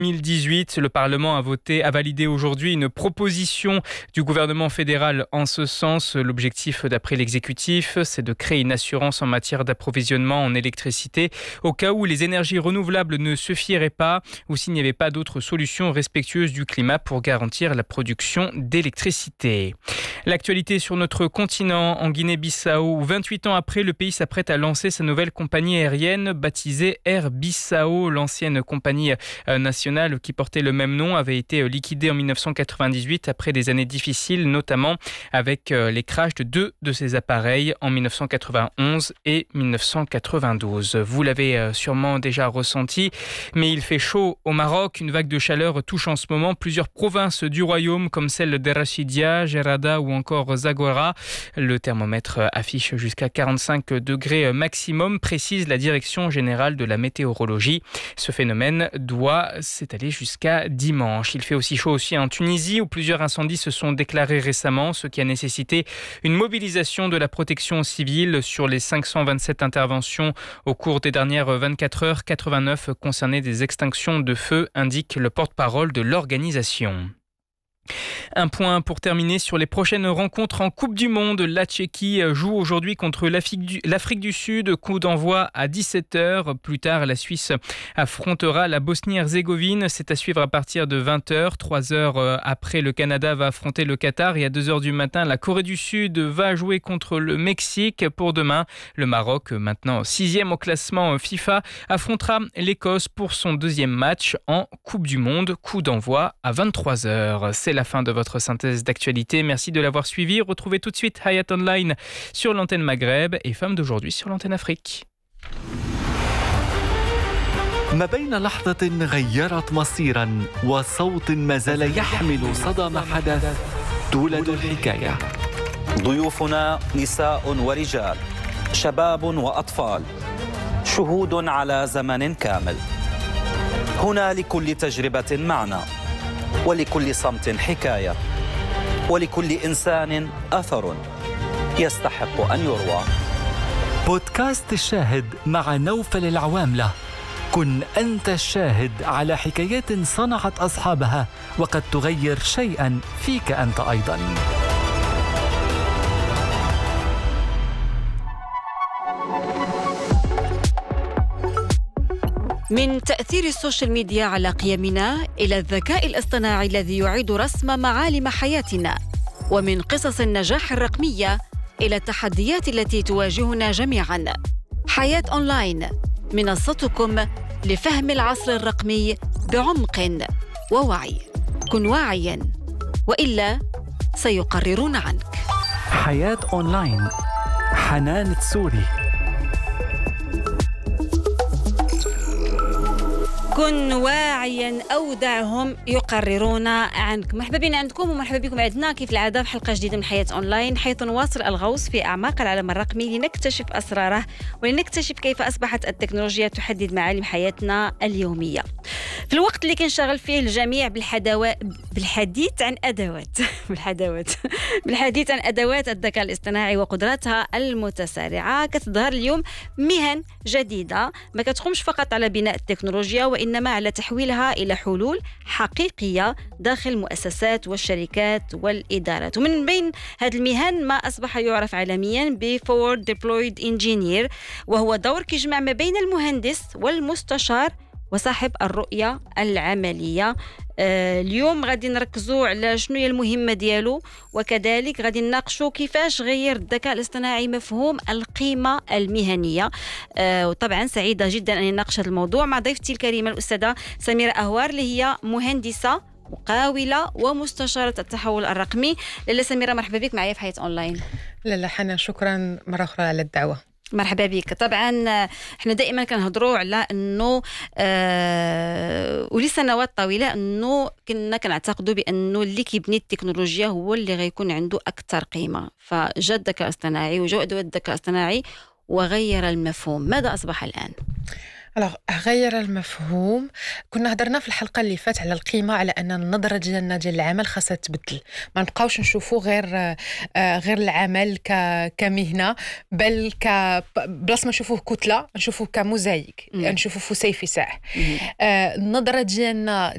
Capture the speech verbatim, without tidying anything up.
deux mille dix-huit, le Parlement a voté, a validé aujourd'hui une proposition du gouvernement fédéral en ce sens. L'objectif, d'après l'exécutif, c'est de créer une assurance en matière d'approvisionnement en électricité au cas où les énergies renouvelables ne suffiraient pas ou s'il n'y avait pas d'autres solutions respectueuses du climat pour garantir la production d'électricité. L'actualité sur notre continent, en Guinée-Bissau, où vingt-huit ans après, le pays s'apprête à lancer sa nouvelle compagnie aérienne baptisée Air Bissau. L'ancienne compagnie nationale qui portait le même nom avait été liquidée en dix-neuf cent quatre-vingt-dix-huit après des années difficiles, notamment avec les crashs de deux de ses appareils en dix-neuf cent quatre-vingt-onze et dix-neuf cent quatre-vingt-douze. Vous l'avez sûrement déjà ressenti, mais il fait chaud au Maroc. Une vague de chaleur touche en ce moment plusieurs provinces du royaume comme celle d'Erachidia, Gerada ou encore Zagora. Le thermomètre affiche jusqu'à quarante-cinq degrés maximum, précise la Direction générale de la météorologie. Ce phénomène doit s'étaler jusqu'à dimanche. Il fait aussi chaud aussi en Tunisie où plusieurs incendies se sont déclarés récemment, ce qui a nécessité une mobilisation de la protection civile. Sur les cinq cent vingt-sept interventions au cours des dernières vingt-quatre heures, quatre-vingt-neuf concernaient des extinctions de feu, indique le porte-parole de l'organisation. Un point pour terminer sur les prochaines rencontres en Coupe du Monde. La Tchéquie joue aujourd'hui contre l'Afrique du, l'Afrique du Sud. Coup d'envoi à dix-sept heures. Plus tard, la Suisse affrontera la Bosnie-Herzégovine. C'est à suivre à partir de vingt heures. Trois heures après, le Canada va affronter le Qatar. Et à deux heures du matin, la Corée du Sud va jouer contre le Mexique. Pour demain, le Maroc, maintenant sixième au classement FIFA, affrontera l'Écosse pour son deuxième match en Coupe du Monde. Coup d'envoi à vingt-trois heures. C'est la fin de votre synthèse d'actualité. Merci de l'avoir suivi. Retrouvez tout de suite Hayat Online sur l'antenne Maghreb et Femmes d'aujourd'hui sur l'antenne Afrique. ما بين لحظة غيرت مصيرا وصوت ما زال يحمل صدى ما حدث تولد الحكاية. ضيوفنا نساء ورجال، شباب وأطفال، شهود على زمن كامل. هنا لكل تجربة معنى، ولكل صمت حكاية، ولكل إنسان أثر يستحق أن يروى. بودكاست الشاهد مع نوفل العواملة. كن أنت الشاهد على حكايات صنعت أصحابها وقد تغير شيئا فيك أنت أيضا. من تأثير السوشيال ميديا على قيمنا إلى الذكاء الاصطناعي الذي يعيد رسم معالم حياتنا، ومن قصص النجاح الرقمية إلى التحديات التي تواجهنا جميعاً. حياة أونلاين، منصتكم لفهم العصر الرقمي بعمق ووعي. كن واعياً وإلا سيقررون عنك. حياة أونلاين، حنان تسوري. كن واعياً أو دعهم يقررون عنك. مرحبا بنا عندكم ومرحبا بكم عندنا كيف العادة في حلقة جديدة من حياة أونلاين، حيث نواصل الغوص في أعماق العالم الرقمي لنكتشف أسراره ولنكتشف كيف أصبحت التكنولوجيا تحدد معالم حياتنا اليومية. في الوقت اللي كنشغل فيه الجميع بالحدوات بالحديث عن أدوات بالحدوات بالحديث عن أدوات الذكاء الاصطناعي وقدراتها المتسارعة، كتظهر اليوم مهن جديدة ما كتقومش فقط على بناء التكنولوجيا وإنما على تحويلها إلى حلول حقيقية داخل المؤسسات والشركات والإدارات. ومن بين هذه المهن ما أصبح يعرف عالميا ب Forward Deployed Engineer، وهو دور كيجمع ما بين المهندس والمستشار وصاحب الرؤية العملية. آه اليوم غادي نركزوا على شنو هي المهمة ديالو، وكذلك غادي نناقشوا كيفاش غير الذكاء الاصطناعي مفهوم القيمة المهنية. آه وطبعا سعيدة جدا أن نناقش هذا الموضوع مع ضيفتي الكريمة الأستاذة سميرة أهوار، اللي هي مهندسة مقاولة ومستشارة التحول الرقمي. لاله سميرة، مرحبا بك معايا في حياة أونلاين. لاله حنا، شكرا مرة أخرى على الدعوة. مرحبا بك. طبعا احنا دائما كنهضروا على انه آه ولسنوات طويله انه كنا كنعتقدوا بانه اللي كيبني التكنولوجيا هو اللي غيكون عنده اكثر قيمه، فجاء الذكاء الاصطناعي وجاء ادوات الذكاء الاصطناعي وغير المفهوم. ماذا اصبح الان؟ Alors, غير المفهوم. كنا هضرنا في الحلقة اللي فات على القيمة، على أن النظرة ديالنا ديال العمل خاصها تبدل، ما نبقاوش نشوفوا غير آه غير العمل ك كمهنة، بل ك بلاص ما نشوفوه كتلة نشوفوه كموزايك، نشوفوه فسيفساء. آه النظرة ديالنا